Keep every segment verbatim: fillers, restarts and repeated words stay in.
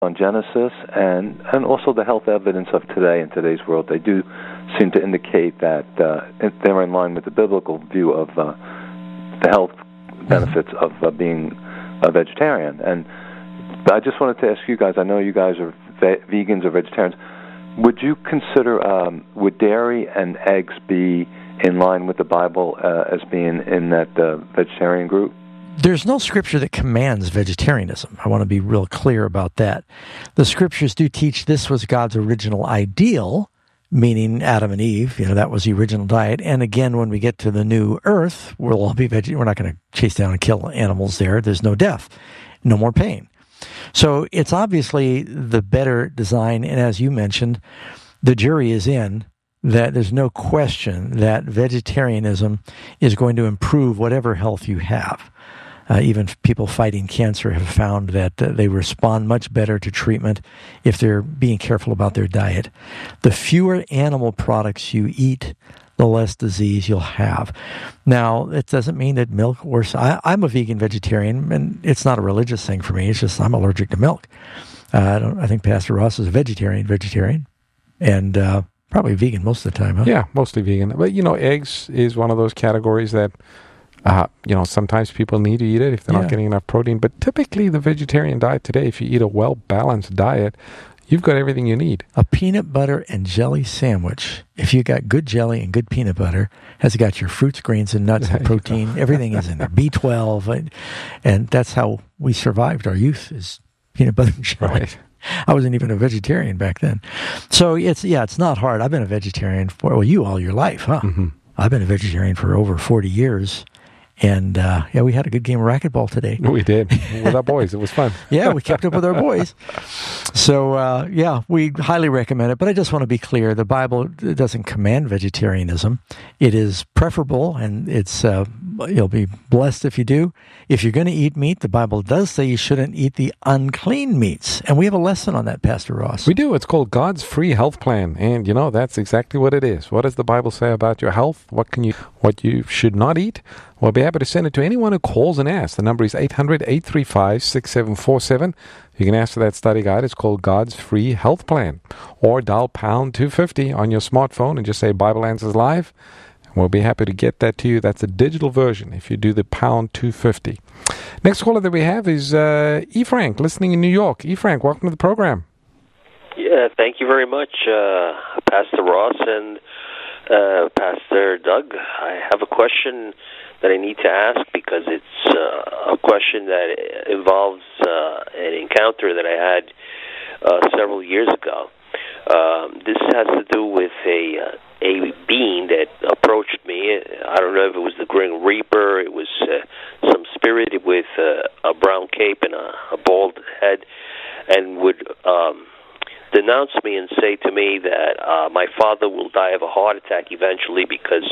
on Genesis and, and also the health evidence of today in today's world, they do seem to indicate that uh, they're in line with the biblical view of uh, the health benefits of uh, being a vegetarian. And I just wanted to ask you guys, I know you guys are ve- vegans or vegetarians, would you consider, um, would dairy and eggs be in line with the Bible uh, as being in that uh, vegetarian group? There's no scripture that commands vegetarianism. I want to be real clear about that. The scriptures do teach this was God's original ideal, meaning Adam and Eve. You know, that was the original diet. And again, when we get to the new earth, we'll all be vegetarian. We're not going to chase down and kill animals there. There's no death, no more pain. So it's obviously the better design. And as you mentioned, the jury is in that there's no question that vegetarianism is going to improve whatever health you have. Uh, even people fighting cancer have found that uh, they respond much better to treatment if they're being careful about their diet. The fewer animal products you eat, the less disease you'll have. Now, it doesn't mean that milk or... I, I'm a vegan vegetarian, and it's not a religious thing for me. It's just I'm allergic to milk. Uh, I, don't, I think Pastor Ross is a vegetarian vegetarian, and uh, probably vegan most of the time, huh? Yeah, mostly vegan. But, you know, eggs is one of those categories that Uh, you know, sometimes people need to eat it if they're Yeah. not getting enough protein. But typically the vegetarian diet today, if you eat a well-balanced diet, you've got everything you need. A peanut butter and jelly sandwich, if you got good jelly and good peanut butter, has got your fruits, grains, and nuts and protein. Everything is in there. B twelve. And, and that's how we survived our youth, is peanut butter and jelly. Right. I wasn't even a vegetarian back then. So it's, yeah, it's not hard. I've been a vegetarian for, well, you all your life, huh? Mm-hmm. I've been a vegetarian for over forty years. And, uh, yeah, we had a good game of racquetball today. We did. With our boys. It was fun. Yeah, we kept up with our boys. So, uh, yeah, we highly recommend it. But I just want to be clear, the Bible doesn't command vegetarianism. It is preferable, and it's uh, you'll be blessed if you do. If you're going to eat meat, the Bible does say you shouldn't eat the unclean meats. And we have a lesson on that, Pastor Ross. We do. It's called God's Free Health Plan. And, you know, that's exactly what it is. What does the Bible say about your health? What can you, what you should not eat? We'll be happy to send it to anyone who calls and asks. The number is eight hundred, eight three five, six seven four seven. You can ask for that study guide. It's called God's Free Health Plan. Or dial pound two fifty on your smartphone and just say Bible Answers Live. And we'll be happy to get that to you. That's a digital version if you do the pound two fifty. Next caller that we have is uh, E. Frank, listening in New York. E. Frank, welcome to the program. Yeah, thank you very much, uh, Pastor Ross and uh, Pastor Doug. I have a question that I need to ask because it's uh, a question that involves uh, an encounter that I had uh, several years ago. Um, this has to do with a uh, a being that approached me. I don't know if it was the Grim Reaper, it was uh, some spirit with uh, a brown cape and a, a bald head, and would um, denounce me and say to me that uh, my father will die of a heart attack eventually because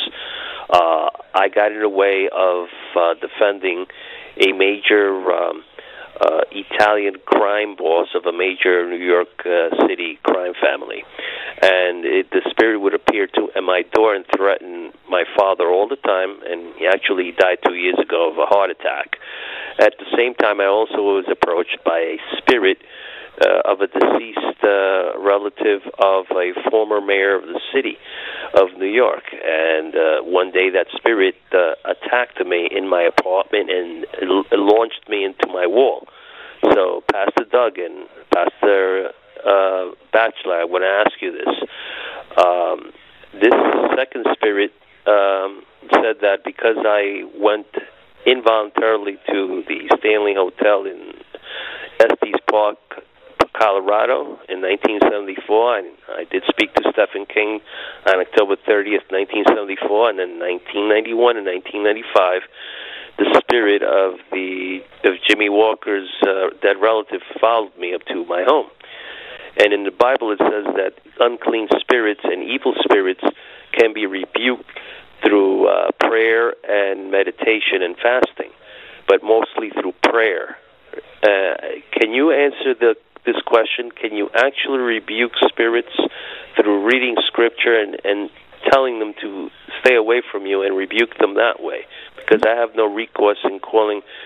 uh, I got in the way of uh, defending a major um, uh, Italian crime boss of a major New York uh, City crime family. And it, the spirit would appear to at my door and threaten my father all the time, and he actually died two years ago of a heart attack. At the same time, I also was approached by a spirit Uh, of a deceased uh, relative of a former mayor of the city of New York. And uh, one day that spirit uh, attacked me in my apartment and l- launched me into my wall. So, Pastor Doug and Pastor uh, Batchelor, I want to ask you this. Um, this second spirit um, said that because I went involuntarily to the Stanley Hotel in Estes Park, Colorado in nineteen seventy-four, and I did speak to Stephen King on October thirtieth, nineteen seventy-four, and then nineteen ninety-one and nineteen ninety-five, the spirit of the of Jimmy Walker's uh, dead relative followed me up to my home. And in the Bible it says that unclean spirits and evil spirits can be rebuked through uh, prayer and meditation and fasting, but mostly through prayer. Uh, can you answer the this question? Can you actually rebuke spirits through reading scripture and, and telling them to stay away from you and rebuke them that way? Because I have no recourse in calling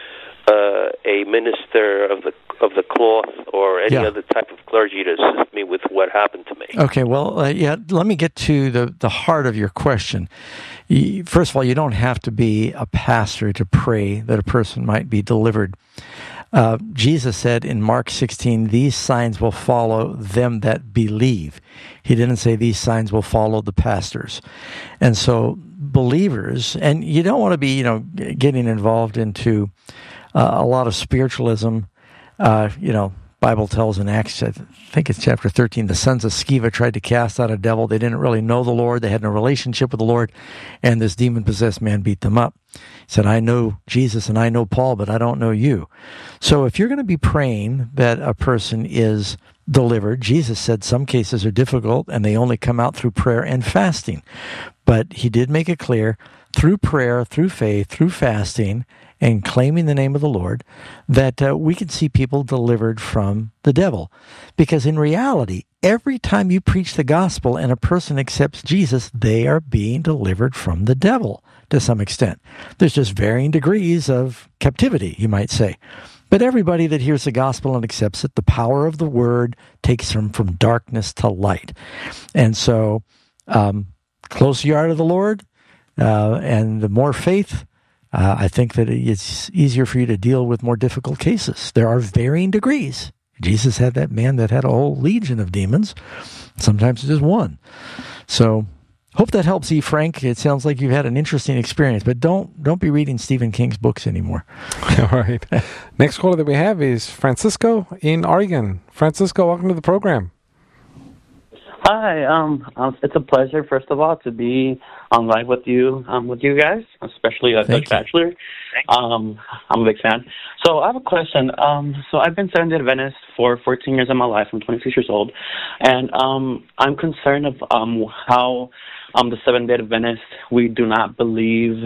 uh, a minister of the of the cloth or any Yeah. other type of clergy to assist me with what happened to me. Okay, well, uh, yeah, let me get to the, the heart of your question. You, first of all, you don't have to be a pastor to pray that a person might be delivered. Uh, Jesus said in Mark sixteen, these signs will follow them that believe. He didn't say these signs will follow the pastors. And so believers, and you don't want to be, you know, getting involved into uh, a lot of spiritualism. Uh, you know, Bible tells in Acts, I think it's chapter thirteen, the sons of Sceva tried to cast out a devil. They didn't really know the Lord. They had no relationship with the Lord. And this demon-possessed man beat them up. He said, I know Jesus and I know Paul, but I don't know you. So if you're going to be praying that a person is delivered, Jesus said some cases are difficult and they only come out through prayer and fasting. But he did make it clear, through prayer, through faith, through fasting, and claiming the name of the Lord, that uh, we can see people delivered from the devil. Because in reality, every time you preach the gospel and a person accepts Jesus, they are being delivered from the devil to some extent. There's just varying degrees of captivity, you might say. But everybody that hears the gospel and accepts it, the power of the word takes them from darkness to light. And so, um, closer you are to the Lord, uh, and the more faith, Uh, I think that it's easier for you to deal with more difficult cases. There are varying degrees. Jesus had that man that had a whole legion of demons. Sometimes it's just one. So, hope that helps you, Frank. It sounds like you've had an interesting experience, but don't don't be reading Stephen King's books anymore. All right. Next caller that we have is Francisco in Oregon. Francisco, welcome to the program. Hi, um, um, it's a pleasure, first of all, to be on live with you, um, with you guys, especially uh, Doug Batchelor. Um, I'm a big fan. So I have a question. Um, so I've been Seventh-day Adventist for fourteen years of my life. I'm twenty-six years old, and um, I'm concerned of um, how um, the Seventh-day Adventists, we do not believe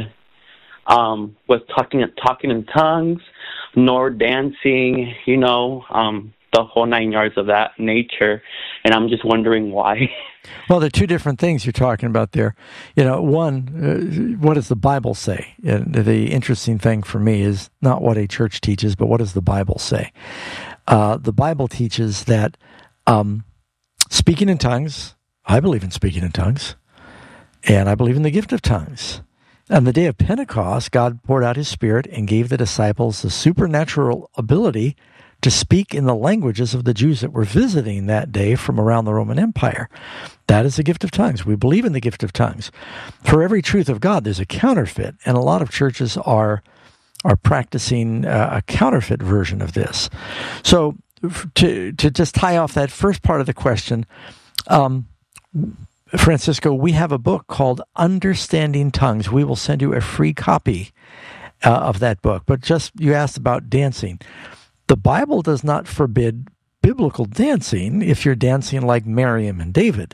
um, with talking talking in tongues, nor dancing. You know. Um, the whole nine yards of that nature, and I'm just wondering why. Well, there are two different things you're talking about there. You know, one, uh, what does the Bible say? And the interesting thing for me is not what a church teaches, but what does the Bible say? Uh, the Bible teaches that um, speaking in tongues, I believe in speaking in tongues, and I believe in the gift of tongues. On the day of Pentecost, God poured out his Spirit and gave the disciples the supernatural ability to speak in the languages of the Jews that were visiting that day from around the Roman Empire. That is the gift of tongues. We believe in the gift of tongues. For every truth of God, there's a counterfeit, and a lot of churches are are practicing uh, a counterfeit version of this. So to to just tie off that first part of the question, um, Francisco, we have a book called Understanding Tongues. We will send you a free copy uh, of that book. But just, you asked about dancing. The Bible does not forbid biblical dancing if you're dancing like Miriam and David.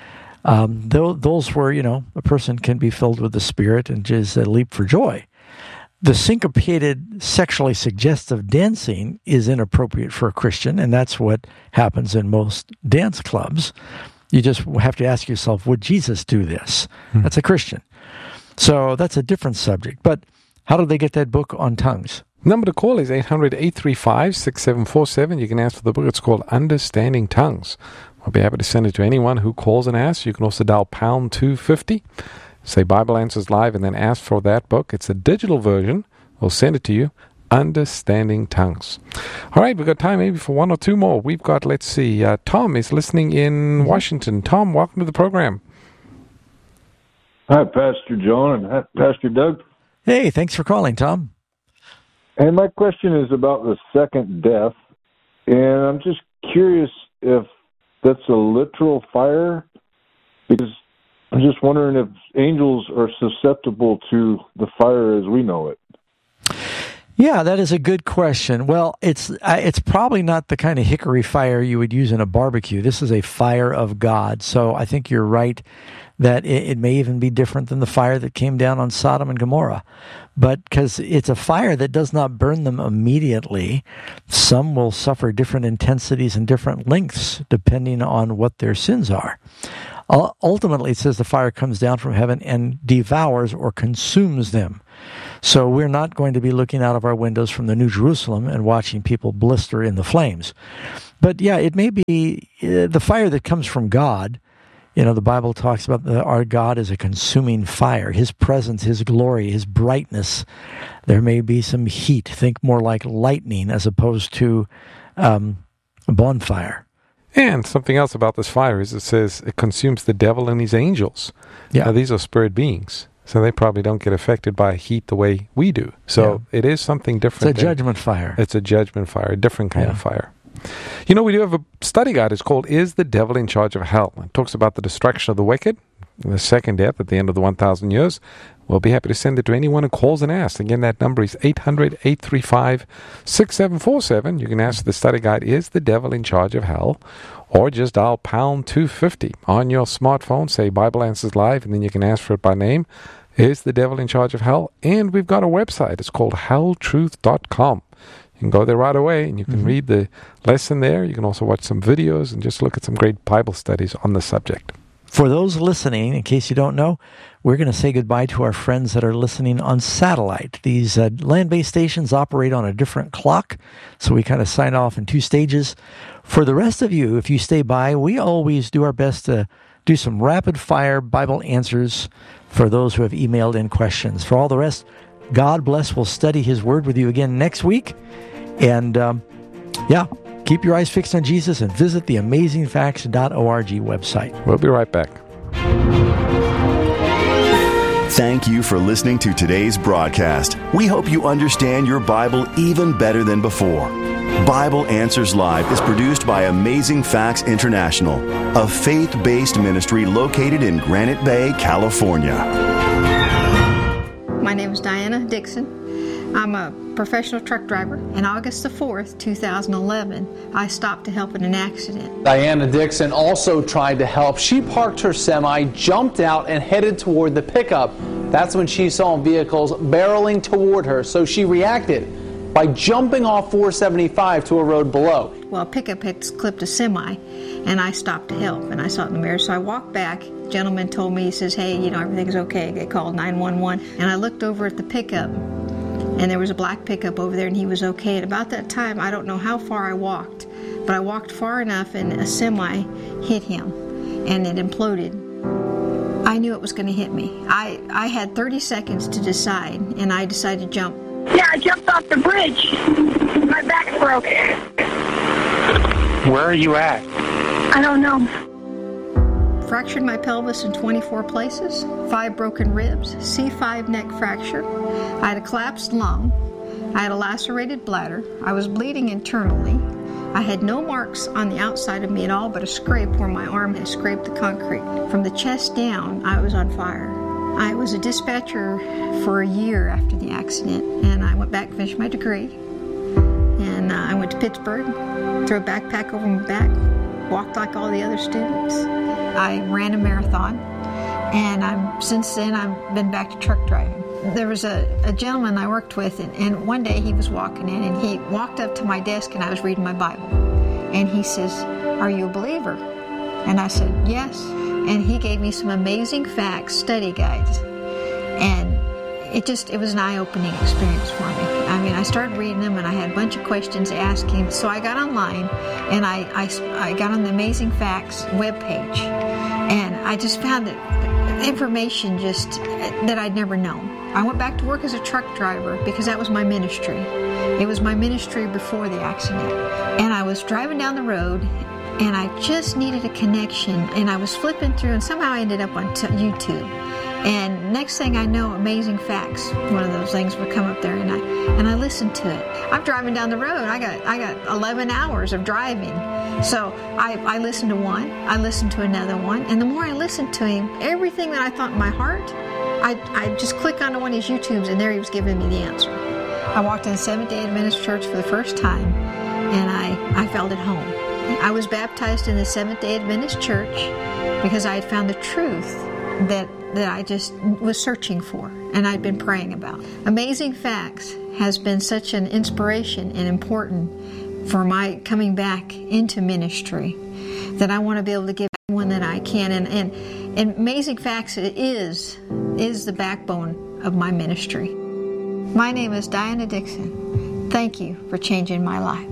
Um, th- those were, you know, a person can be filled with the Spirit and just uh, leap for joy. The syncopated, sexually suggestive dancing is inappropriate for a Christian, and that's what happens in most dance clubs. You just have to ask yourself, would Jesus do this? Hmm. That's a Christian. So that's a different subject. But how do they get that book on tongues? Number to call is eight hundred, eight three five, six seven four seven. You can ask for the book. It's called Understanding Tongues. We'll be happy to send it to anyone who calls and asks. You can also dial pound two fifty, say Bible Answers Live, and then ask for that book. It's a digital version. We'll send it to you. Understanding Tongues. All right, we've got time maybe for one or two more. We've got, let's see, uh, Tom is listening in Washington. Tom, welcome to the program. Hi, Pastor John and hi, Pastor Doug. Hey, thanks for calling, Tom. And my question is about the second death, and I'm just curious if that's a literal fire, because I'm just wondering if angels are susceptible to the fire as we know it. Yeah, that is a good question. Well, it's uh, it's probably not the kind of hickory fire you would use in a barbecue. This is a fire of God. So I think you're right that it, it may even be different than the fire that came down on Sodom and Gomorrah. But because it's a fire that does not burn them immediately, some will suffer different intensities and different lengths depending on what their sins are. Uh, ultimately, it says the fire comes down from heaven and devours or consumes them. So we're not going to be looking out of our windows from the New Jerusalem and watching people blister in the flames. But yeah, it may be uh, the fire that comes from God. You know, the Bible talks about the, our God is a consuming fire. His presence, His glory, His brightness. There may be some heat. Think more like lightning as opposed to um, a bonfire. And something else about this fire is it says it consumes the devil and his angels. Yeah. Now, these are spirit beings, so they probably don't get affected by heat the way we do. So yeah. It is something different. It's a judgment fire. It's a judgment fire, a different kind yeah. of fire. You know, we do have a study guide. It's called Is the Devil in Charge of Hell? It talks about the destruction of the wicked, the second death at the end of the one thousand years. We'll be happy to send it to anyone who calls and asks. Again, that number is eight hundred, eight three five, six seven four seven. You can ask the study guide, Is the Devil in Charge of Hell? Or just dial pound two fifty on your smartphone, say Bible Answers Live, and then you can ask for it by name. Is the Devil in Charge of Hell? And we've got a website. It's called hell truth dot com. You can go there right away, and you can mm-hmm. read the lesson there. You can also watch some videos and just look at some great Bible studies on the subject. For those listening, in case you don't know, we're going to say goodbye to our friends that are listening on satellite. These uh, land-based stations operate on a different clock, so we kind of sign off in two stages. For the rest of you, if you stay by, we always do our best to do some rapid-fire Bible answers for those who have emailed in questions. For all the rest, God bless. We'll study His Word with you again next week. And, um, yeah, keep your eyes fixed on Jesus and visit the amazing facts dot org website. We'll be right back. Thank you for listening to today's broadcast. We hope you understand your Bible even better than before. Bible Answers Live is produced by Amazing Facts International, a faith-based ministry located in Granite Bay, California. My name is Diana Dixon. I'm a professional truck driver. On August the fourth, two thousand eleven, I stopped to help in an accident. Diana Dixon also tried to help. She parked her semi, jumped out, and headed toward the pickup. That's when she saw vehicles barreling toward her, so she reacted by jumping off four seventy-five to a road below. Well, a pickup had clipped a semi, and I stopped to help, and I saw it in the mirror. So I walked back. The gentleman told me, he says, hey, you know, everything's okay. They called nine one one. And I looked over at the pickup, and there was a black pickup over there, and he was okay. At about that time, I don't know how far I walked, but I walked far enough, and a semi hit him, and it imploded. I knew it was going to hit me. I, I had thirty seconds to decide, and I decided to jump. Yeah, I jumped off the bridge. My back broke. Where are you at? I don't know. Fractured my pelvis in twenty-four places, five broken ribs, C five neck fracture. I had a collapsed lung. I had a lacerated bladder. I was bleeding internally. I had no marks on the outside of me at all, but a scrape where my arm had scraped the concrete. From the chest down, I was on fire. I was a dispatcher for a year after the accident, and I went back and finished my degree. And uh, I went to Pittsburgh, threw a backpack over my back, walked like all the other students. I ran a marathon, and I'm since then I've been back to truck driving. There was a, a gentleman I worked with, and, and one day he was walking in, and he walked up to my desk, and I was reading my Bible. And he says, "Are you a believer?" And I said, "Yes." And he gave me some amazing facts, study guides. And it just, it was an eye-opening experience for me. I mean, I started reading them, and I had a bunch of questions to ask him. So I got online, and I, I, I got on the Amazing Facts webpage. And I just found that information just, that I'd never known. I went back to work as a truck driver because that was my ministry. It was my ministry before the accident. And I was driving down the road, and I just needed a connection, and I was flipping through, and somehow I ended up on t- YouTube. And next thing I know, Amazing Facts, one of those things would come up there, and I and I listened to it. I'm driving down the road. I got I got eleven hours of driving. So I, I listened to one, I listened to another one, and the more I listened to him, everything that I thought in my heart, I I just click onto one of his YouTubes, and there he was giving me the answer. I walked in the Seventh-day Adventist Church for the first time, and I, I felt at home. I was baptized in the Seventh-day Adventist Church because I had found the truth that that I just was searching for, and I'd been praying about. Amazing Facts has been such an inspiration and important for my coming back into ministry that I want to be able to give everyone that I can. And, and, and Amazing Facts is, is the backbone of my ministry. My name is Diana Dixon. Thank you for changing my life.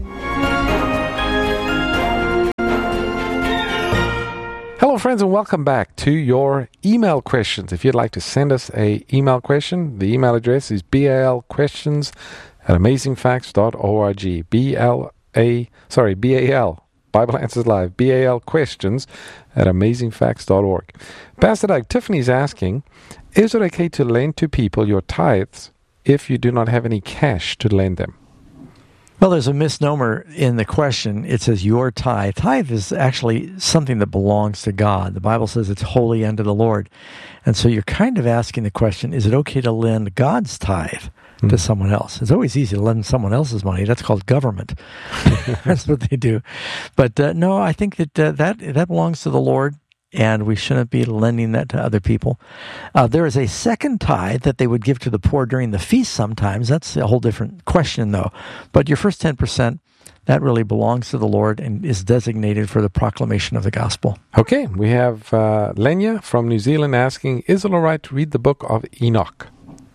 Hello, friends, and welcome back to your email questions. If you'd like to send us a email question, the email address is balquestions at amazing facts dot org. B L A, sorry, B A L, Bible Answers Live, B A L questions at amazing facts dot org. Pastor Doug, Tiffany's asking, is it okay to lend to people your tithes if you do not have any cash to lend them? Well, there's a misnomer in the question. It says your tithe. Tithe is actually something that belongs to God. The Bible says it's holy unto the Lord. And so you're kind of asking the question, is it okay to lend God's tithe mm. to someone else? It's always easy to lend someone else's money. That's called government. That's what they do. But uh, no, I think that, uh, that that belongs to the Lord, and we shouldn't be lending that to other people. Uh, there is a second tithe that they would give to the poor during the feast sometimes. That's a whole different question, though. But your first ten percent, that really belongs to the Lord and is designated for the proclamation of the gospel. Okay, we have uh, Lenya from New Zealand asking, is it all right to read the book of Enoch?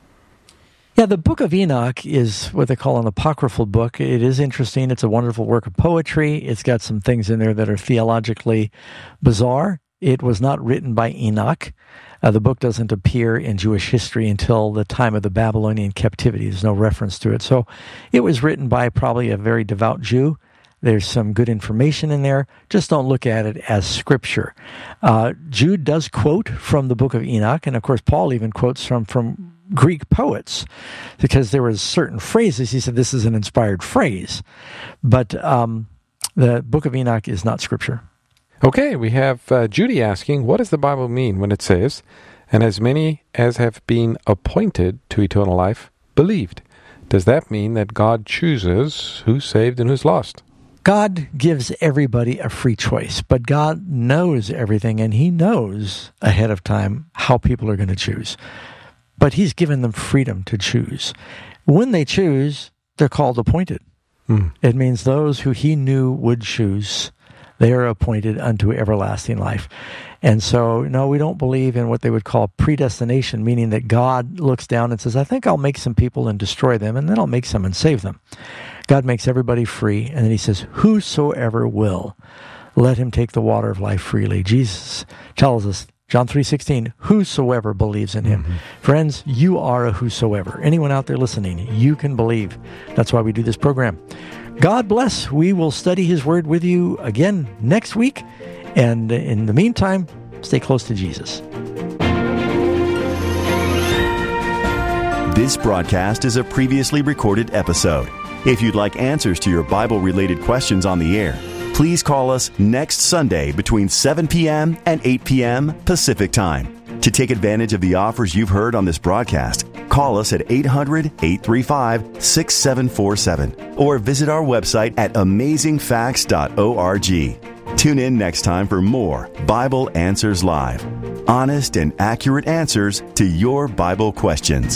Yeah, the book of Enoch is what they call an apocryphal book. It is interesting. It's a wonderful work of poetry. It's got some things in there that are theologically bizarre. It was not written by Enoch. Uh, the book doesn't appear in Jewish history until the time of the Babylonian captivity. There's no reference to it. So it was written by probably a very devout Jew. There's some good information in there. Just don't look at it as scripture. Uh, Jude does quote from the book of Enoch, and of course Paul even quotes from, from Greek poets, because there were certain phrases. He said this is an inspired phrase. But um, the book of Enoch is not scripture. Okay, we have uh, Judy asking, what does the Bible mean when it says, and as many as have been appointed to eternal life believed? Does that mean that God chooses who's saved and who's lost? God gives everybody a free choice, but God knows everything, and He knows ahead of time how people are going to choose. But He's given them freedom to choose. When they choose, they're called appointed. Mm. It means those who He knew would choose, they are appointed unto everlasting life. And so, no, we don't believe in what they would call predestination, meaning that God looks down and says, I think I'll make some people and destroy them, and then I'll make some and save them. God makes everybody free, and then He says, whosoever will, let him take the water of life freely. Jesus tells us, John three sixteen, whosoever believes in Him. Mm-hmm. Friends, you are a whosoever. Anyone out there listening, you can believe. That's why we do this program. God bless. We will study His Word with you again next week. And in the meantime, stay close to Jesus. This broadcast is a previously recorded episode. If you'd like answers to your Bible-related questions on the air, please call us next Sunday between seven p.m. and eight p.m. Pacific Time. To take advantage of the offers you've heard on this broadcast, call us at eight hundred, eight three five, six seven four seven or visit our website at amazing facts dot org. Tune in next time for more Bible Answers Live. Honest and accurate answers to your Bible questions.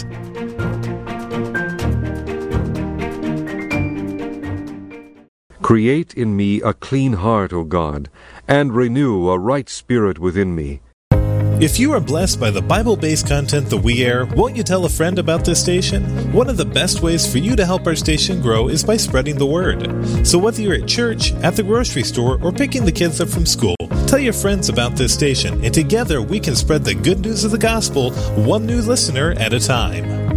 Create in me a clean heart, O God, and renew a right spirit within me. If you are blessed by the Bible-based content that we air, won't you tell a friend about this station? One of the best ways for you to help our station grow is by spreading the word. So whether you're at church, at the grocery store, or picking the kids up from school, tell your friends about this station, and together we can spread the good news of the gospel one new listener at a time.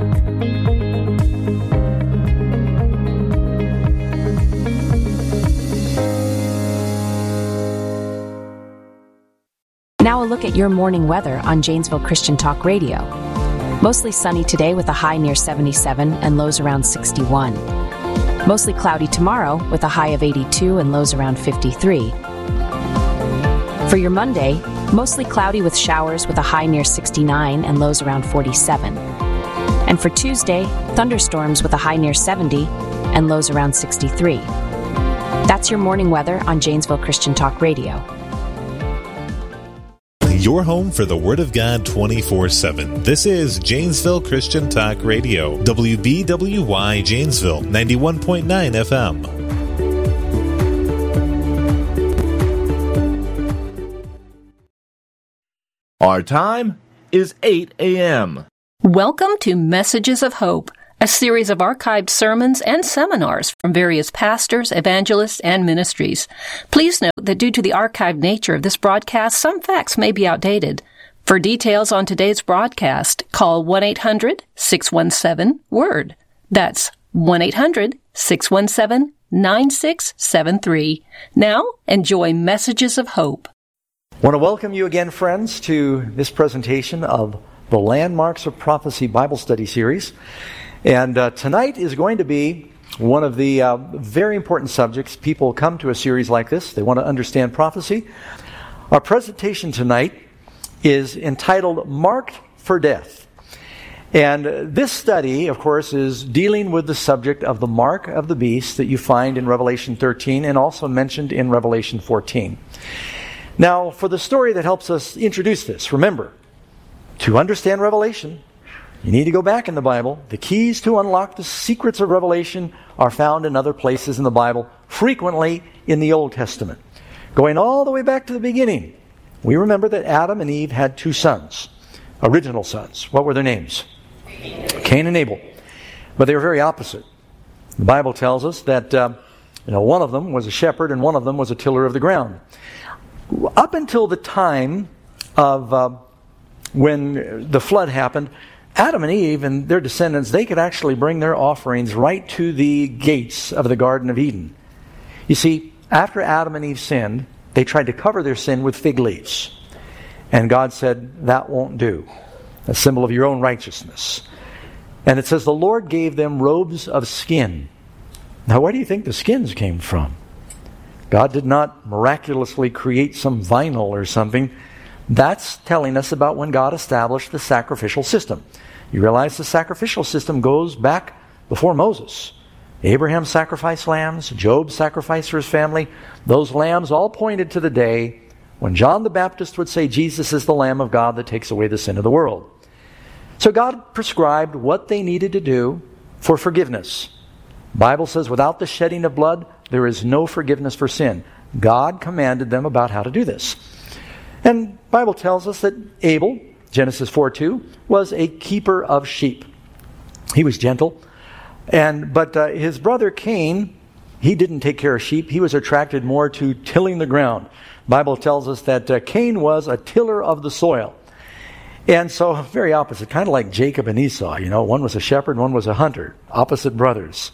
Now a look at your morning weather on Janesville Christian Talk Radio. Mostly sunny today with a high near seventy-seven and lows around sixty-one. Mostly cloudy tomorrow with a high of eighty-two and lows around fifty-three. For your Monday, mostly cloudy with showers with a high near sixty-nine and lows around forty-seven. And for Tuesday, thunderstorms with a high near seventy and lows around sixty-three. That's your morning weather on Janesville Christian Talk Radio. Your home for the Word of God twenty-four seven. This is Janesville Christian Talk Radio. W B W Y Janesville, ninety-one point nine F M. Our time is eight a.m. Welcome to Messages of Hope, a series of archived sermons and seminars from various pastors, evangelists, and ministries. Please note that due to the archived nature of this broadcast, some facts may be outdated. For details on today's broadcast, call one eight hundred six one seven WORD. That's one eight hundred six one seven nine six seven three. Now, enjoy Messages of Hope. I want to welcome you again, friends, to this presentation of the Landmarks of Prophecy Bible Study Series. And uh, tonight is going to be one of the uh, very important subjects. People come to a series like this. They want to understand prophecy. Our presentation tonight is entitled Marked for Death. And uh, this study, of course, is dealing with the subject of the mark of the beast that you find in Revelation thirteen and also mentioned in Revelation fourteen. Now, for the story that helps us introduce this, remember, to understand Revelation, you need to go back in the Bible. The keys to unlock the secrets of Revelation are found in other places in the Bible, frequently in the Old Testament. Going all the way back to the beginning, we remember that Adam and Eve had two sons, original sons. What were their names? Cain and Abel. But they were very opposite. The Bible tells us that uh, you know, one of them was a shepherd and one of them was a tiller of the ground. Up until the time of uh, when the flood happened, Adam and Eve and their descendants, they could actually bring their offerings right to the gates of the Garden of Eden. You see, after Adam and Eve sinned, they tried to cover their sin with fig leaves. And God said, that won't do. A symbol of your own righteousness. And it says, the Lord gave them robes of skin. Now, where do you think the skins came from? God did not miraculously create some vinyl or something. That's telling us about when God established the sacrificial system. You realize the sacrificial system goes back before Moses. Abraham sacrificed lambs. Job sacrificed for his family. Those lambs all pointed to the day when John the Baptist would say, Jesus is the Lamb of God that takes away the sin of the world. So God prescribed what they needed to do for forgiveness. The Bible says, without the shedding of blood, there is no forgiveness for sin. God commanded them about how to do this. And the Bible tells us that Abel, Genesis four two, was a keeper of sheep. He was gentle. and But uh, his brother Cain, he didn't take care of sheep. He was attracted more to tilling the ground. The Bible tells us that uh, Cain was a tiller of the soil. And so, very opposite, kind of like Jacob and Esau. You know, one was a shepherd, one was a hunter. Opposite brothers.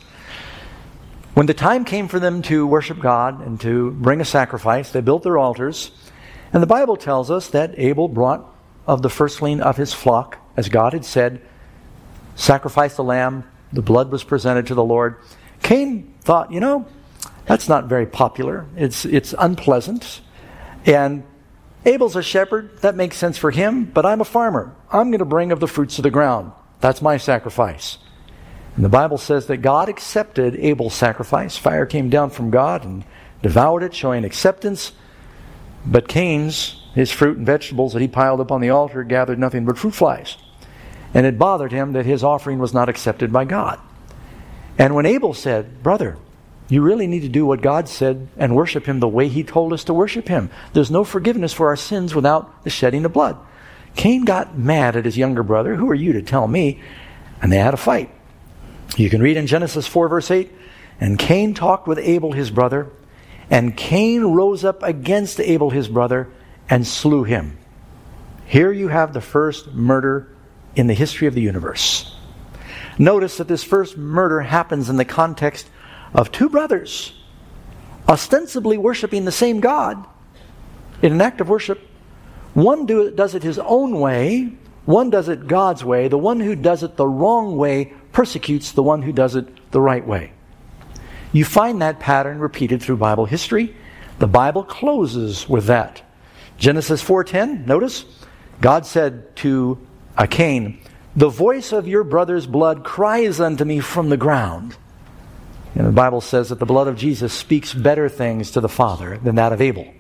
When the time came for them to worship God and to bring a sacrifice, they built their altars. And the Bible tells us that Abel brought of the firstling of his flock, as God had said, sacrificed the lamb, the blood was presented to the Lord. Cain thought, you know, that's not very popular. It's it's unpleasant. And Abel's a shepherd. That makes sense for him, but I'm a farmer. I'm going to bring of the fruits of the ground. That's my sacrifice. And the Bible says that God accepted Abel's sacrifice. Fire came down from God and devoured it, showing acceptance. But Cain's, his fruit and vegetables that he piled up on the altar, gathered nothing but fruit flies. And it bothered him that his offering was not accepted by God. And when Abel said, brother, you really need to do what God said and worship Him the way He told us to worship Him. There's no forgiveness for our sins without the shedding of blood. Cain got mad at his younger brother. Who are you to tell me? And they had a fight. You can read in Genesis four verse eight, and Cain talked with Abel his brother, and Cain rose up against Abel his brother and slew him. Here you have the first murder in the history of the universe. Notice that this first murder happens in the context of two brothers ostensibly worshiping the same God in an act of worship. One do, does it his own way, one does it God's way. The one who does it the wrong way persecutes the one who does it the right way. You find that pattern repeated through Bible history. The Bible closes with that. Genesis four ten, notice, God said to uh, Cain, the voice of your brother's blood cries unto me from the ground. And the Bible says that the blood of Jesus speaks better things to the Father than that of Abel.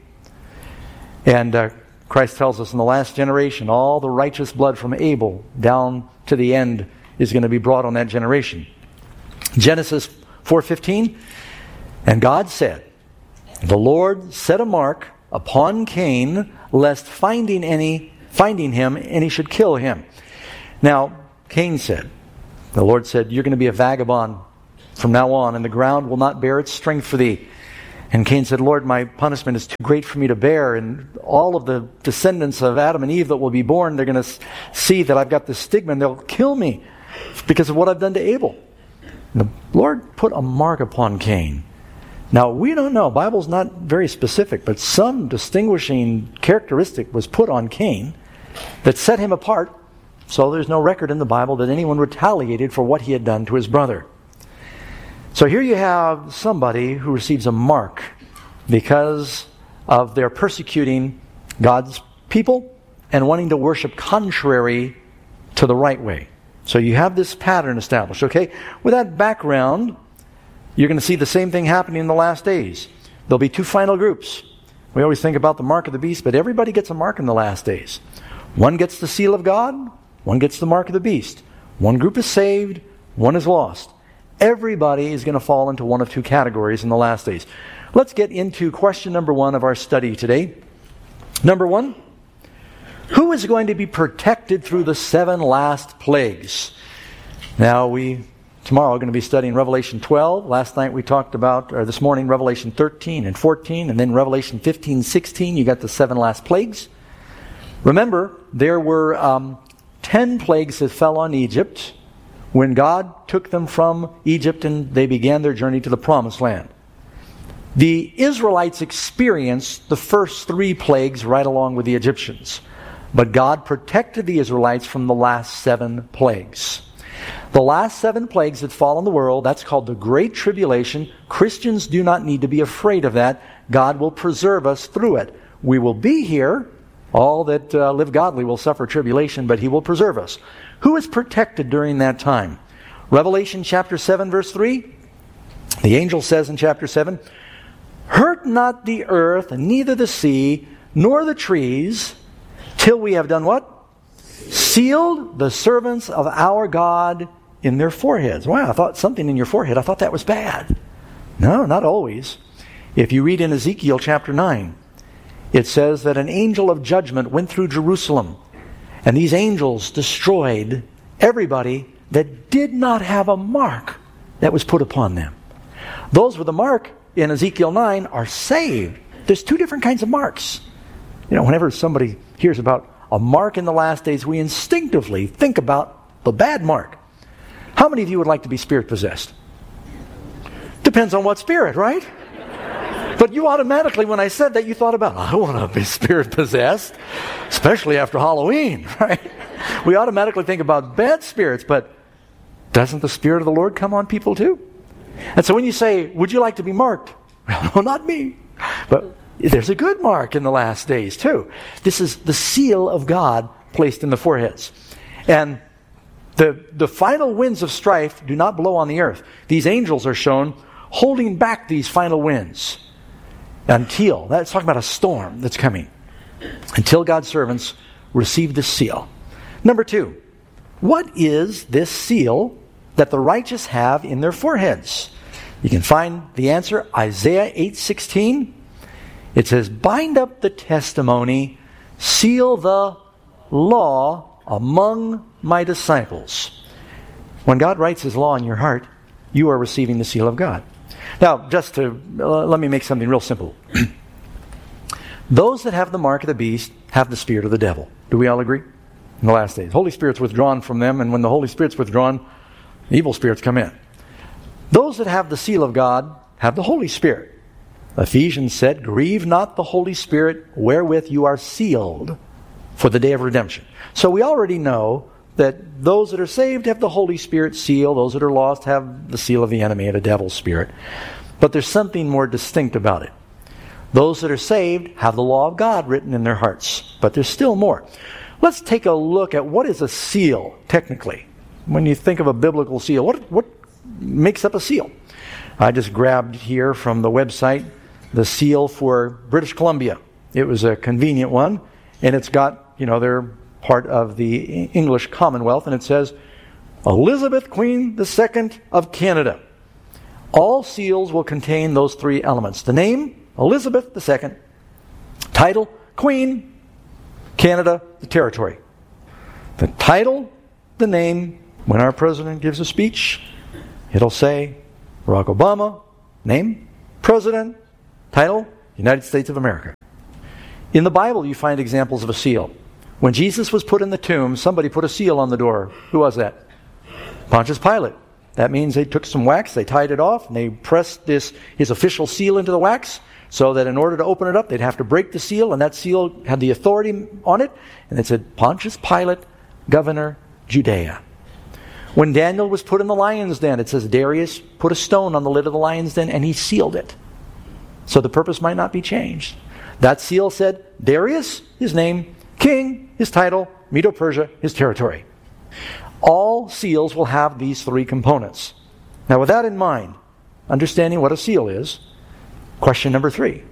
And uh, Christ tells us in the last generation, all the righteous blood from Abel down to the end is going to be brought on that generation. Genesis four fifteen, and God said, the Lord set a mark upon Cain, lest finding any, finding him, any should kill him. Now, Cain said. The Lord said, you're going to be a vagabond from now on, and the ground will not bear its strength for thee. And Cain said, Lord, my punishment is too great for me to bear, and all of the descendants of Adam and Eve that will be born, they're going to see that I've got this stigma, and they'll kill me because of what I've done to Abel. And the Lord put a mark upon Cain. Now, we don't know. Bible's not very specific, but some distinguishing characteristic was put on Cain that set him apart. So there's no record in the Bible that anyone retaliated for what he had done to his brother. So here you have somebody who receives a mark because of their persecuting God's people and wanting to worship contrary to the right way. So you have this pattern established, okay? With that background, you're going to see the same thing happening in the last days. There'll be two final groups. We always think about the mark of the beast, but everybody gets a mark in the last days. One gets the seal of God, one gets the mark of the beast. One group is saved, one is lost. Everybody is going to fall into one of two categories in the last days. Let's get into question number one of our study today. Number one, who is going to be protected through the seven last plagues? Now, we tomorrow are going to be studying Revelation twelve. Last night we talked about, or this morning, Revelation thirteen and fourteen, and then Revelation fifteen, sixteen. You got the seven last plagues. Remember, there were um, ten plagues that fell on Egypt when God took them from Egypt and they began their journey to the Promised Land. The Israelites experienced the first three plagues right along with the Egyptians. But God protected the Israelites from the last seven plagues. The last seven plagues that fall on the world, that's called the Great Tribulation. Christians do not need to be afraid of that. God will preserve us through it. We will be here. All that uh, live godly will suffer tribulation, but He will preserve us. Who is protected during that time? Revelation chapter seven, verse three. The angel says in chapter seven, hurt not the earth, neither the sea, nor the trees, till we have done what? Sealed the servants of our God in their foreheads. Wow, I thought something in your forehead, I thought that was bad. No, not always. If you read in Ezekiel chapter nine, it says that an angel of judgment went through Jerusalem, and these angels destroyed everybody that did not have a mark that was put upon them. Those with a mark in Ezekiel nine are saved. There's two different kinds of marks. You know, whenever somebody hears about a mark in the last days, we instinctively think about the bad mark. How many of you would like to be spirit-possessed? Depends on what spirit, right? But you automatically, when I said that, you thought about, I want to be spirit-possessed, especially after Halloween, right? We automatically think about bad spirits, but doesn't the Spirit of the Lord come on people too? And so when you say, would you like to be marked? Well, no, not me. But there's a good mark in the last days too. This is the seal of God placed in the foreheads. And the, the final winds of strife do not blow on the earth. These angels are shown holding back these final winds until, that's talking about a storm that's coming, until God's servants receive this seal. Number two, what is this seal that the righteous have in their foreheads? You can find the answer, Isaiah eight sixteen. It says, bind up the testimony, seal the law among my disciples. When God writes His law in your heart, you are receiving the seal of God. Now, just to, uh, let me make something real simple. Those that have the mark of the beast have the spirit of the devil. Do we all agree? In the last days. Holy Spirit's withdrawn from them, and when the Holy Spirit's withdrawn, evil spirits come in. Those that have the seal of God have the Holy Spirit. Ephesians said, grieve not the Holy Spirit wherewith you are sealed for the day of redemption. So we already know that those that are saved have the Holy Spirit seal. Those that are lost have the seal of the enemy, the devil's spirit. But there's something more distinct about it. Those that are saved have the law of God written in their hearts. But there's still more. Let's take a look at what is a seal, technically. When you think of a biblical seal, what, what makes up a seal? I just grabbed here from the website the seal for British Columbia. It was a convenient one, and it's got, you know, they're part of the English Commonwealth, and it says, Elizabeth, Queen the Second of Canada. All seals will contain those three elements. The name, Elizabeth the Second. Title, Queen. Canada, the territory. The title, the name, When our president gives a speech, it'll say, Barack Obama, name, president, title, United States of America. In the Bible, you find examples of a seal. When Jesus was put in the tomb, somebody put a seal on the door. Who was that? Pontius Pilate. That means they took some wax, they tied it off, and they pressed this his official seal into the wax, so that in order to open it up, they'd have to break the seal, and that seal had the authority on it, and it said, Pontius Pilate, governor, Judea. When Daniel was put in the lion's den, it says Darius put a stone on the lid of the lion's den, and he sealed it, so the purpose might not be changed. That seal said, Darius, his name, king, his title, Medo-Persia, his territory. All seals will have these three components. Now, with that in mind, understanding what a seal is, question number three.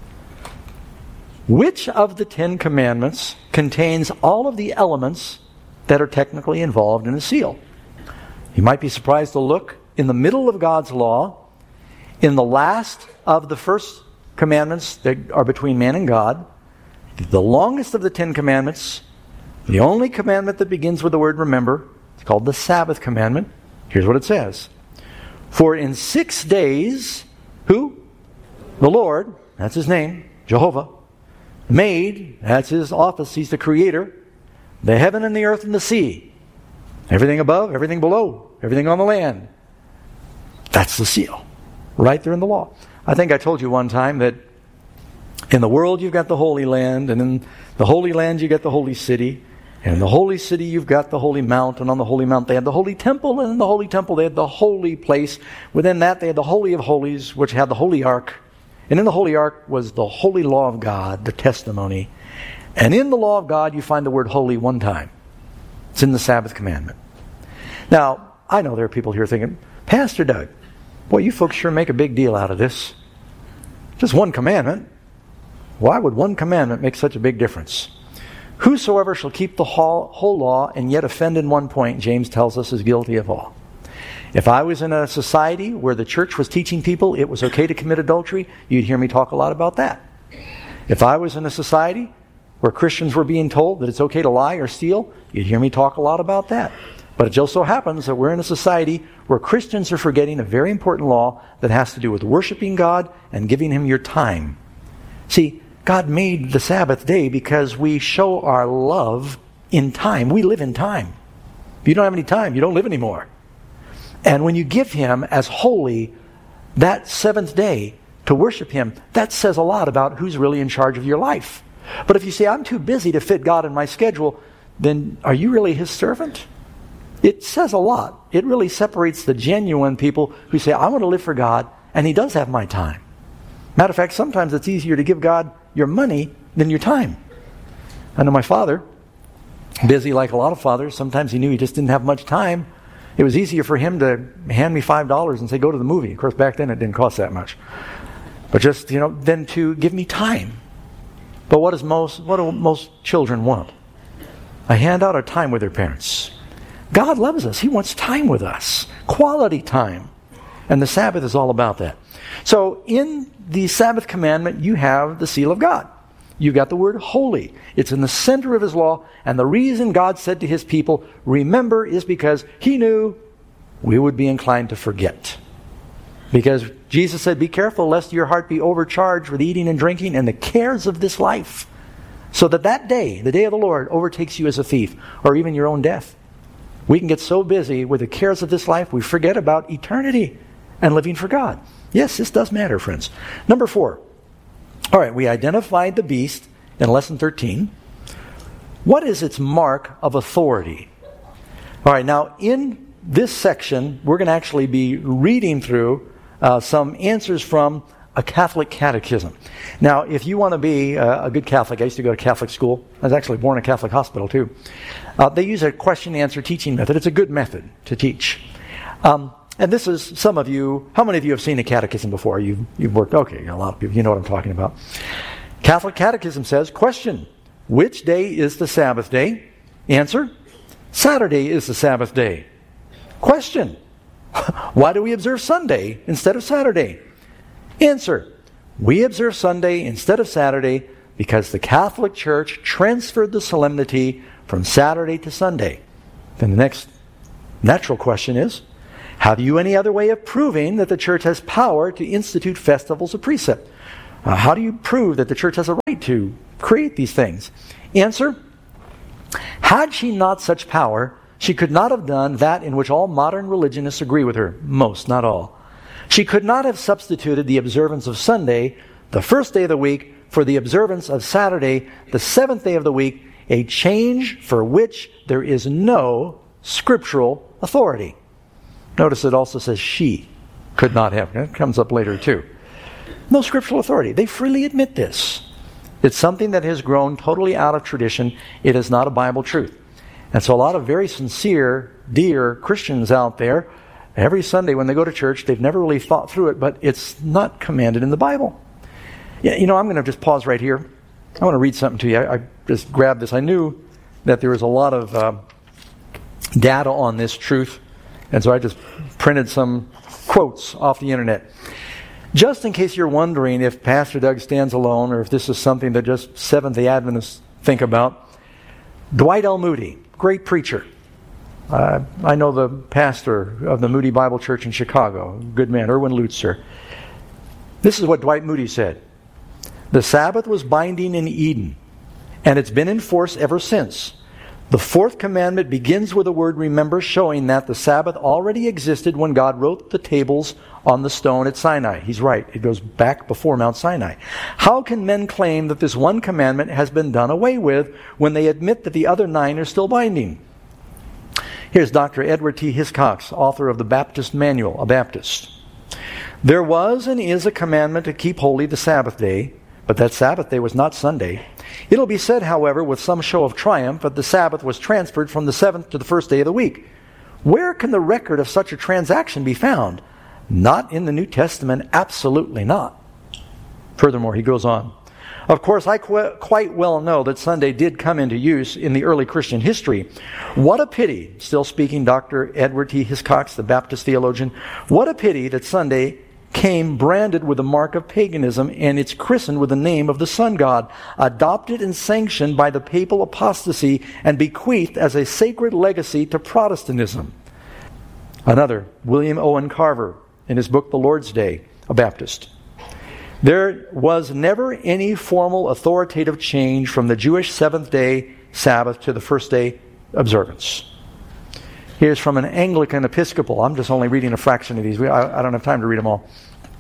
Which of the Ten Commandments contains all of the elements that are technically involved in a seal? You might be surprised to look in the middle of God's law, in the last of the first commandments that are between man and God, the longest of the Ten Commandments, the only commandment that begins with the word remember. It's called the Sabbath commandment. Here's what it says. For in six days, who? The Lord, that's his name, Jehovah, made, that's his office, he's the creator, the heaven and the earth and the sea. Everything above, everything below, everything on the land. That's the seal. Right there in the law. I think I told you one time that in the world you've got the Holy Land, and in the Holy Land you get the Holy City. And in the holy city, you've got the holy mount, and on the holy mount they had the holy temple, and in the holy temple they had the holy place. Within that they had the Holy of Holies, which had the holy ark. And in the holy ark was the holy law of God, the testimony. And in the law of God you find the word holy one time. It's in the Sabbath commandment. Now, I know there are people here thinking, Pastor Doug, boy, you folks sure make a big deal out of this. Just one commandment. Why would one commandment make such a big difference? Whosoever shall keep the whole, whole law and yet offend in one point, James tells us, is guilty of all. If I was in a society where the church was teaching people it was okay to commit adultery, you'd hear me talk a lot about that. If I was in a society where Christians were being told that it's okay to lie or steal, you'd hear me talk a lot about that. But it just so happens that we're in a society where Christians are forgetting a very important law that has to do with worshiping God and giving Him your time. See, God made the Sabbath day because we show our love in time. We live in time. If you don't have any time, you don't live anymore. And when you give Him as holy that seventh day to worship Him, that says a lot about who's really in charge of your life. But if you say, I'm too busy to fit God in my schedule, then are you really His servant? It says a lot. It really separates the genuine people who say, I want to live for God, and He does have my time. Matter of fact, sometimes it's easier to give God your money than your time. I know my father, busy like a lot of fathers, sometimes he knew he just didn't have much time. It was easier for him to hand me five dollars and say, go to the movie. Of course, back then it didn't cost that much. But just, you know, than to give me time. But what, is most, what do most children want? A handout or time with their parents. God loves us. He wants time with us. Quality time. And the Sabbath is all about that. So in the Sabbath commandment, you have the seal of God. You've got the word holy. It's in the center of His law. And the reason God said to His people, remember, is because He knew we would be inclined to forget. Because Jesus said, be careful lest your heart be overcharged with eating and drinking and the cares of this life. So that that day, the day of the Lord, overtakes you as a thief, or even your own death. We can get so busy with the cares of this life, we forget about eternity and living for God. Yes, this does matter, friends. Number four. All right, we identified the beast in lesson thirteen. What is its mark of authority? All right, now in this section, we're going to actually be reading through uh, some answers from a Catholic catechism. Now, if you want to be uh, a good Catholic, I used to go to Catholic school. I was actually born in a Catholic hospital, too. Uh, they use a question-answer teaching method. It's a good method to teach. Um, And this is, some of you, how many of you have seen a catechism before? You've, you've worked, okay, a lot of people, you know what I'm talking about. Catholic catechism says, question, which day is the Sabbath day? Answer, Saturday is the Sabbath day. Question, why do we observe Sunday instead of Saturday? Answer, we observe Sunday instead of Saturday because the Catholic Church transferred the solemnity from Saturday to Sunday. Then the next Natural question is, have you any other way of proving that the church has power to institute festivals of precept? Uh, how do you prove that the church has a right to create these things? Answer, had she not such power, she could not have done that in which all modern religionists agree with her. Most, not all. She could not have substituted the observance of Sunday, the first day of the week, for the observance of Saturday, the seventh day of the week, a change for which there is no scriptural authority. Notice it also says she could not have. It comes up later too. No scriptural authority. They freely admit this. It's something that has grown totally out of tradition. It is not a Bible truth. And so a lot of very sincere, dear Christians out there, every Sunday when they go to church, they've never really thought through it, but it's not commanded in the Bible. Yeah, you know, I'm going to just pause right here. I want to read something to you. I, I just grabbed this. I knew that there was a lot of uh, data on this truth, and so I just printed some quotes off the internet. Just in case you're wondering if Pastor Doug stands alone or if this is something that just Seventh-day Adventists think about, Dwight L. Moody, great preacher. Uh, I know the pastor of the Moody Bible Church in Chicago, good man, Erwin Lutzer. This is what Dwight Moody said. The Sabbath was binding in Eden, and it's been in force ever since. The fourth commandment begins with the word remember, showing that the Sabbath already existed when God wrote the tables on the stone at Sinai. He's right. It goes back before Mount Sinai. How can men claim that this one commandment has been done away with when they admit that the other nine are still binding? Here's Doctor Edward T. Hiscox, author of the Baptist Manual, a Baptist. There was and is a commandment to keep holy the Sabbath day, but that Sabbath day was not Sunday. It'll be said, however, with some show of triumph, that the Sabbath was transferred from the seventh to the first day of the week. Where can the record of such a transaction be found? Not in the New Testament, absolutely not. Furthermore, he goes on, of course, I qu- quite well know that Sunday did come into use in the early Christian history. What a pity, still speaking Doctor Edward T. Hiscox, the Baptist theologian, what a pity that Sunday came branded with the mark of paganism, and it's christened with the name of the sun god, adopted and sanctioned by the papal apostasy and bequeathed as a sacred legacy to Protestantism. Another, William Owen Carver, in his book The Lord's Day, a Baptist. There was never any formal authoritative change from the Jewish seventh-day Sabbath to the first-day observance. Here's from an Anglican Episcopal. I'm just only reading a fraction of these. I, I don't have time to read them all.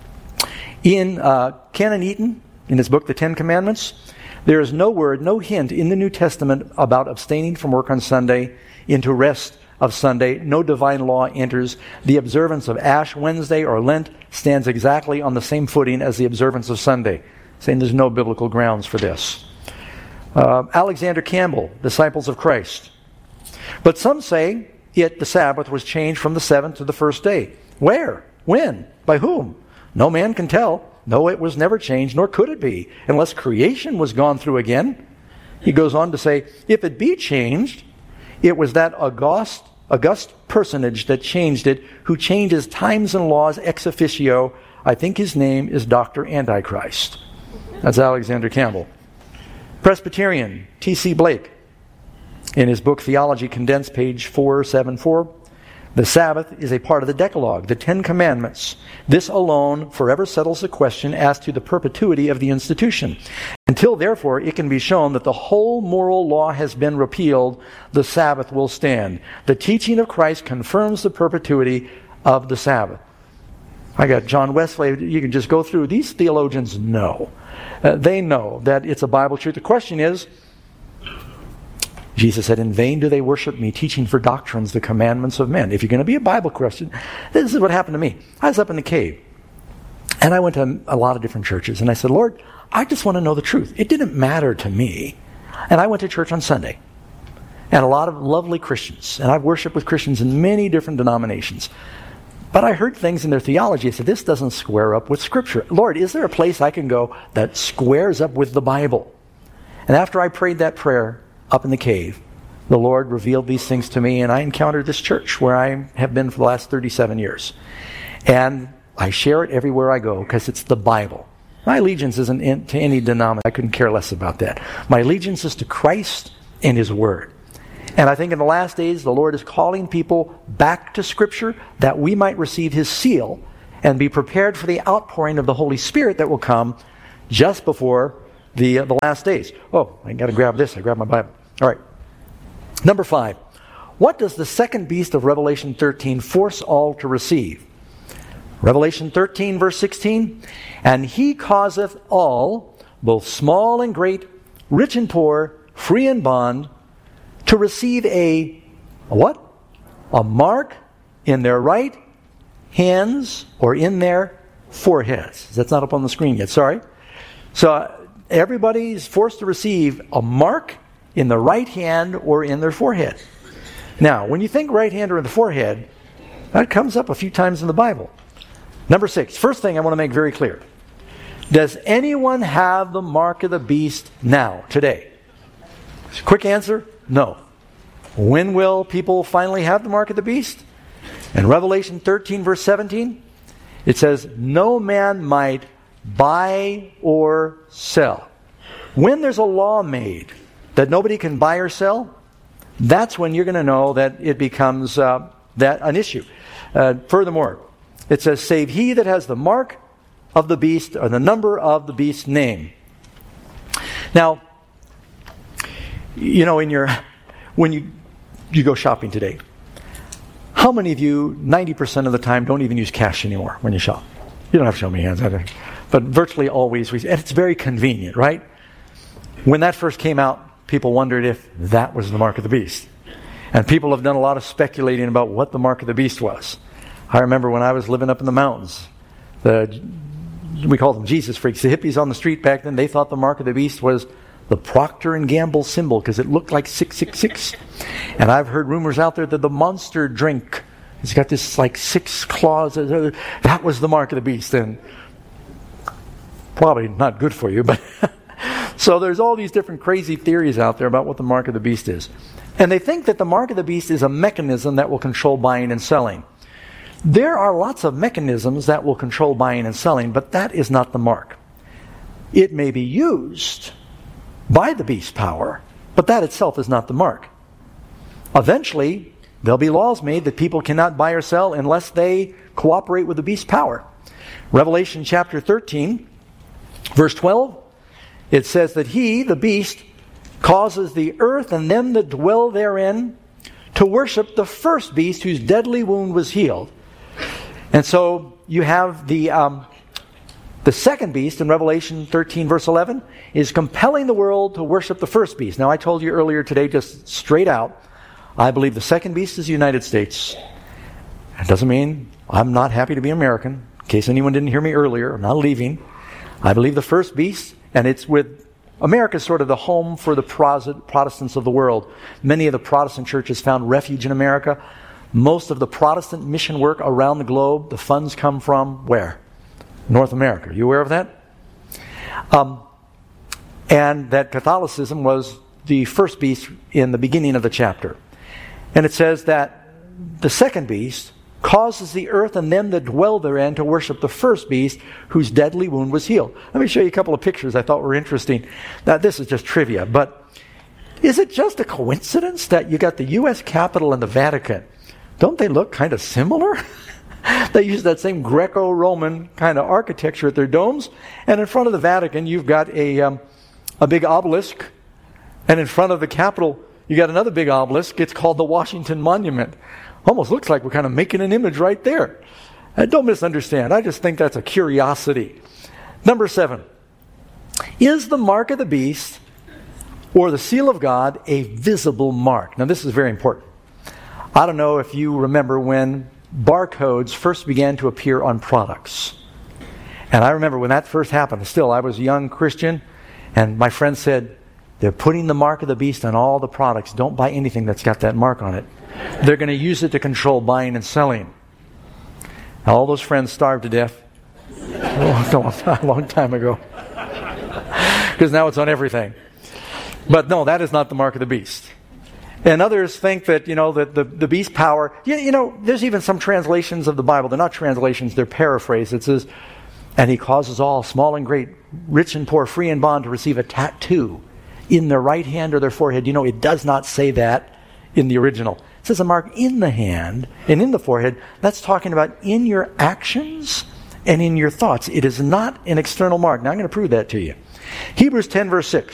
In uh, Canon Eaton, in his book The Ten Commandments, there is no word, no hint in the New Testament about abstaining from work on Sunday into rest of Sunday. No divine law enters. The observance of Ash Wednesday or Lent stands exactly on the same footing as the observance of Sunday, saying there's no biblical grounds for this. Uh, Alexander Campbell, Disciples of Christ. But some say yet the Sabbath was changed from the seventh to the first day. Where? When? By whom? No man can tell. No, it was never changed, nor could it be, unless creation was gone through again. He goes on to say, if it be changed, it was that august, august personage that changed it, who changes times and laws ex officio. I think his name is Doctor Antichrist. That's Alexander Campbell. Presbyterian, T C Blake, in his book Theology Condensed, page four seventy-four, the Sabbath is a part of the Decalogue, the Ten Commandments. This alone forever settles the question as to the perpetuity of the institution. Until, therefore, it can be shown that the whole moral law has been repealed, the Sabbath will stand. The teaching of Christ confirms the perpetuity of the Sabbath. I got John Wesley. You can just go through. These theologians know. Uh, they know that it's a Bible truth. The question is, Jesus said, in vain do they worship me, teaching for doctrines the commandments of men. If you're going to be a Bible Christian, this is what happened to me. I was up in the cave, and I went to a lot of different churches, and I said, Lord, I just want to know the truth. It didn't matter to me. And I went to church on Sunday, and a lot of lovely Christians, and I've worshiped with Christians in many different denominations. But I heard things in their theology. I said, this doesn't square up with Scripture. Lord, is there a place I can go that squares up with the Bible? And after I prayed that prayer up in the cave, the Lord revealed these things to me, and I encountered this church where I have been for the last thirty-seven years. And I share it everywhere I go because it's the Bible. My allegiance isn't in, to any denomination. I couldn't care less about that. My allegiance is to Christ and His Word. And I think in the last days, the Lord is calling people back to Scripture that we might receive His seal and be prepared for the outpouring of the Holy Spirit that will come just before the, uh, the last days. Oh, I got to grab this. I grabbed my Bible. All right. Number five. What does the second beast of Revelation thirteen force all to receive? Revelation thirteen, verse sixteen. And he causeth all, both small and great, rich and poor, free and bond, to receive a, a what? A mark in their right hands or in their foreheads. That's not up on the screen yet, sorry. So uh, everybody is forced to receive a mark in the right hand or in their forehead. Now, when you think right hand or in the forehead, that comes up a few times in the Bible. Number six, first thing I want to make very clear. Does anyone have the mark of the beast now, today? Quick answer, no. When will people finally have the mark of the beast? In Revelation thirteen, verse seventeen, it says, no man might buy or sell. When there's a law made that nobody can buy or sell, that's when you're going to know that it becomes uh, that an issue. Uh, furthermore, it says, save he that has the mark of the beast or the number of the beast's name. Now, you know, in your when you you go shopping today, how many of you, ninety percent of the time, don't even use cash anymore when you shop? You don't have to show me hands, I think. But virtually always, we, and it's very convenient, right? When that first came out, people wondered if that was the mark of the beast. And people have done a lot of speculating about what the mark of the beast was. I remember when I was living up in the mountains, the we called them Jesus freaks. The hippies on the street back then, they thought the mark of the beast was the Procter and Gamble symbol because it looked like six six six. And I've heard rumors out there that the Monster drink, it's got this like six claws. That was the mark of the beast. And probably not good for you, but so there's all these different crazy theories out there about what the mark of the beast is. And they think that the mark of the beast is a mechanism that will control buying and selling. There are lots of mechanisms that will control buying and selling, but that is not the mark. It may be used by the beast's power, but that itself is not the mark. Eventually, there'll be laws made that people cannot buy or sell unless they cooperate with the beast's power. Revelation chapter thirteen, verse twelve, it says that he, the beast, causes the earth and them that dwell therein to worship the first beast whose deadly wound was healed. And so you have the um, the second beast in Revelation thirteen, verse eleven, is compelling the world to worship the first beast. Now, I told you earlier today, just straight out, I believe the second beast is the United States. It doesn't mean I'm not happy to be American. In case anyone didn't hear me earlier, I'm not leaving. I believe the first beast, and it's with America, sort of the home for the Protestants of the world. Many of the Protestant churches found refuge in America. Most of the Protestant mission work around the globe, the funds come from where? North America. Are you aware of that? Um, and that Catholicism was the first beast in the beginning of the chapter. And it says that the second beast causes the earth and them that dwell therein to worship the first beast whose deadly wound was healed. Let me show you a couple of pictures I thought were interesting. Now, this is just trivia, but is it just a coincidence that you got the U S Capitol and the Vatican? Don't they look kind of similar? They use that same Greco-Roman kind of architecture at their domes. And in front of the Vatican, you've got a um, a big obelisk. And in front of the Capitol, you got another big obelisk. It's called the Washington Monument. Almost looks like we're kind of making an image right there. Uh, don't misunderstand. I just think that's a curiosity. Number seven. Is the mark of the beast or the seal of God a visible mark? Now, this is very important. I don't know if you remember when barcodes first began to appear on products. And I remember when that first happened. Still, I was a young Christian, and my friend said, they're putting the mark of the beast on all the products. Don't buy anything that's got that mark on it. They're going to use it to control buying and selling. Now, all those friends starved to death a long time ago. Because now it's on everything. But no, that is not the mark of the beast. And others think that, you know, that the, the beast power, you, you know, there's even some translations of the Bible. They're not translations, they're paraphrased. It says, and he causes all, small and great, rich and poor, free and bond, to receive a tattoo in their right hand or their forehead. You know, it does not say that in the original. It says a mark in the hand and in the forehead. That's talking about in your actions and in your thoughts. It is not an external mark. Now I'm going to prove that to you. Hebrews ten verse six.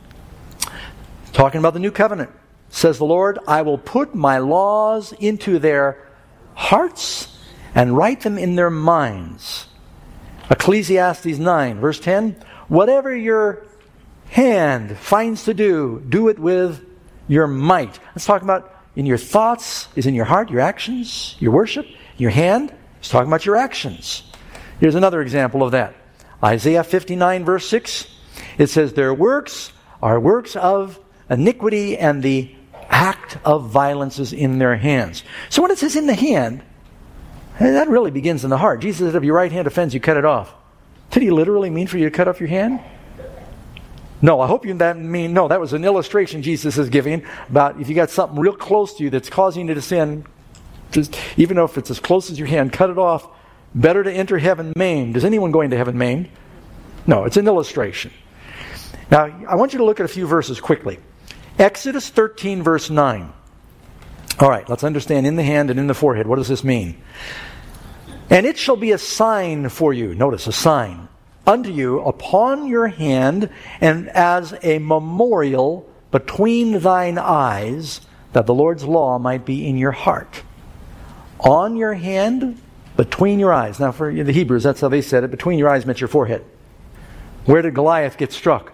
Talking about the new covenant. Says the Lord, I will put my laws into their hearts and write them in their minds. Ecclesiastes nine verse ten. Whatever your hand finds to do, do it with your might. Let's talk about in your thoughts, is in your heart, your actions, your worship. Your hand is talking about your actions. Here's another example of that. Isaiah fifty-nine verse six. It says, their works are works of iniquity and the act of violence is in their hands. So when it says in the hand, that really begins in the heart. Jesus said, if your right hand offends you, cut it off. Did he literally mean for you to cut off your hand? No, I hope you that mean, no, that was an illustration Jesus is giving about if you got something real close to you that's causing you to sin, just, even though if it's as close as your hand, cut it off. Better to enter heaven maimed. Is anyone going to heaven maimed? No, it's an illustration. Now, I want you to look at a few verses quickly. Exodus thirteen verse nine. All right, let's understand in the hand and in the forehead. What does this mean? And it shall be a sign for you. Notice, a sign. Unto you upon your hand, and as a memorial between thine eyes, that the Lord's law might be in your heart. On your hand, between your eyes. Now for the Hebrews, that's how they said it. Between your eyes meant your forehead. Where did Goliath get struck?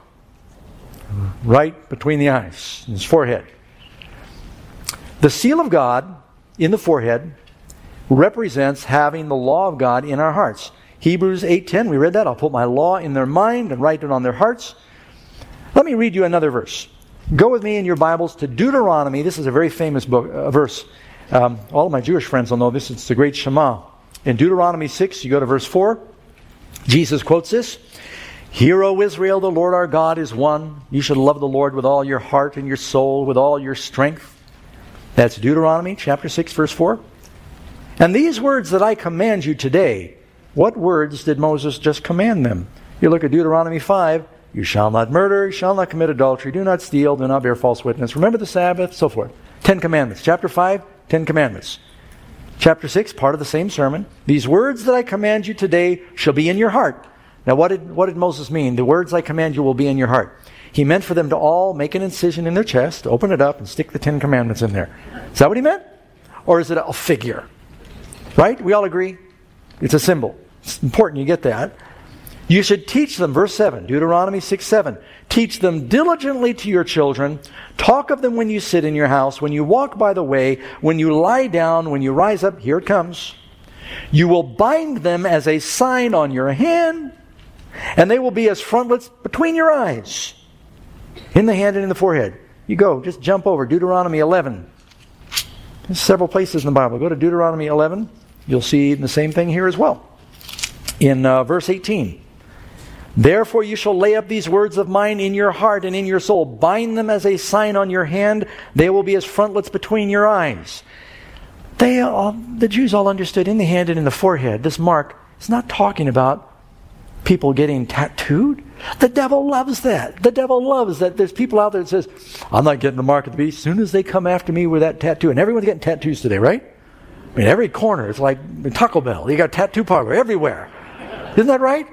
Right between the eyes, his forehead. The seal of God in the forehead represents having the law of God in our hearts. Hebrews eight ten, we read that. I'll put my law in their mind and write it on their hearts. Let me read you another verse. Go with me in your Bibles to Deuteronomy. This is a very famous book, uh, verse. Um, all of my Jewish friends will know this. It's the great Shema. In Deuteronomy six, you go to verse four. Jesus quotes this. Hear, O Israel, the Lord our God is one. You should love the Lord with all your heart and your soul, with all your strength. That's Deuteronomy chapter six, verse four. And these words that I command you today, what words did Moses just command them? You look at Deuteronomy five. You shall not murder, you shall not commit adultery, do not steal, do not bear false witness, remember the Sabbath, so forth. Ten Commandments. Chapter five, Ten Commandments. Chapter six, part of the same sermon. These words that I command you today shall be in your heart. Now what did, what did Moses mean? The words I command you will be in your heart. He meant for them to all make an incision in their chest, open it up, and stick the Ten Commandments in there. Is that what he meant? Or is it a figure? Right? We all agree? It's a symbol. It's important you get that. You should teach them, verse seven, Deuteronomy six seven. Teach them diligently to your children. Talk of them when you sit in your house, when you walk by the way, when you lie down, when you rise up. Here it comes. You will bind them as a sign on your hand, and they will be as frontlets between your eyes, in the hand and in the forehead. You go, just jump over Deuteronomy eleven. There's several places in the Bible. Go to Deuteronomy eleven. You'll see the same thing here as well. In uh, verse eighteen. Therefore you shall lay up these words of mine in your heart and in your soul. Bind them as a sign on your hand. They will be as frontlets between your eyes. They all, the Jews all understood in the hand and in the forehead. This mark is not talking about people getting tattooed. The devil loves that. The devil loves that. There's people out there that says, I'm not getting the mark of the beast. As soon as they come after me with that tattoo. And everyone's getting tattoos today, right? I mean, every corner. It's like Taco Bell. You got tattoo parlor everywhere. Isn't that right?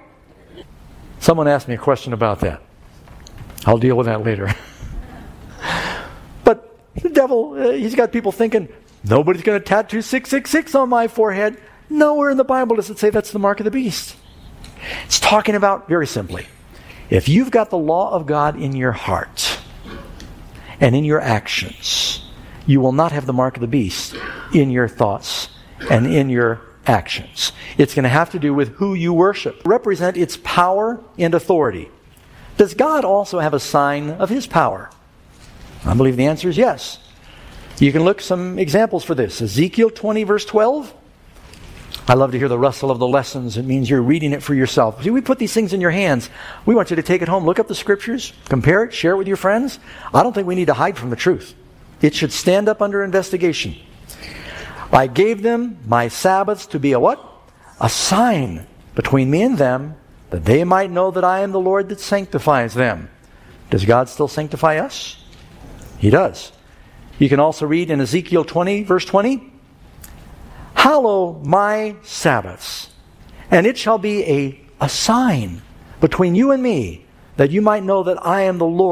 Someone asked me a question about that. I'll deal with that later. But the devil, uh, he's got people thinking, nobody's going to tattoo six six six on my forehead. Nowhere in the Bible does it say that's the mark of the beast. It's talking about, very simply, if you've got the law of God in your heart and in your actions, you will not have the mark of the beast in your thoughts and in your actions. It's going to have to do with who you worship. Represent its power and authority. Does God also have a sign of His power? I believe the answer is yes. You can look some examples for this. Ezekiel twenty verse twelve. I love to hear the rustle of the lessons. It means you're reading it for yourself. See, we put these things in your hands. We want you to take it home, look up the scriptures, compare it, share it with your friends. I don't think we need to hide from the truth. It should stand up under investigation. I gave them my Sabbaths to be a what? A sign between me and them, that they might know that I am the Lord that sanctifies them. Does God still sanctify us? He does. You can also read in Ezekiel twenty, verse twenty, hallow my Sabbaths, and it shall be a, a sign between you and me, that you might know that I am the Lord.